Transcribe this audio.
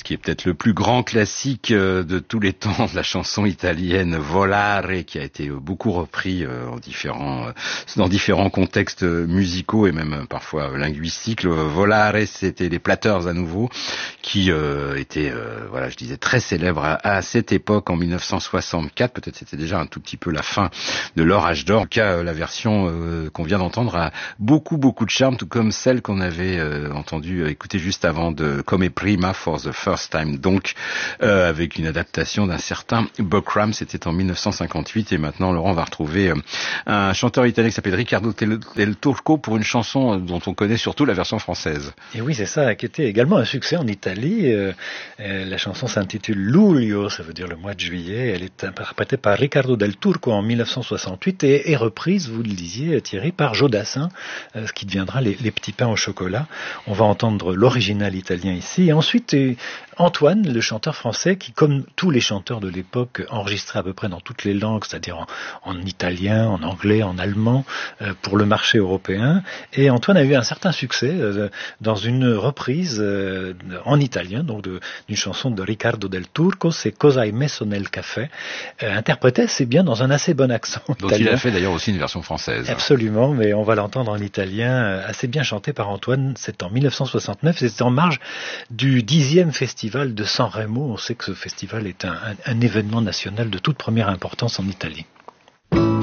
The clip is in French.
qui est peut-être le plus grand classique de tous les temps de la chanson italienne, Volare, qui a été beaucoup repris dans différents contextes musicaux et même parfois linguistiques. Le Volare, c'était les Platters à nouveau, qui étaient, je disais, très célèbres à cette époque, en 1964. Peut-être c'était déjà un tout petit peu la fin de leur âge d'or. En tout cas, la version qu'on vient d'entendre a beaucoup de charme, tout comme celle qu'on avait écouter juste avant de Come Prima for the First Time, donc avec une adaptation d'un certain Buckram. C'était en 1958 et maintenant Laurent va retrouver un chanteur italien qui s'appelle Riccardo Del Turco pour une chanson dont on connaît surtout la version française. Et oui, c'est ça, qui était également un succès en Italie. La chanson s'intitule Luglio, ça veut dire le mois de juillet. Elle est interprétée par Riccardo Del Turco en 1968 et est reprise, vous le disiez Thierry, par Jodassin, ce qui deviendra les petits pains au chocolat. On va entendre l'original italien ici. Et ensuite, Antoine, le chanteur français, qui, comme tous les chanteurs de l'époque, enregistrait à peu près dans toutes les langues, c'est-à-dire en italien, en anglais, en allemand, pour le marché européen. Et Antoine a eu un certain succès dans une reprise en italien, donc d'une chanson de Riccardo Del Turco, c'est Cosa hai messo nel caffè, interprété, c'est bien, dans un assez bon accent dont italien. Il a fait d'ailleurs aussi une version française. Absolument, mais on va l'entendre en italien, assez bien chanté par Antoine. C'est en 1969, c'est en marge du 10e festival de Sanremo. On sait que ce festival est un événement national de toute première importance en Italie.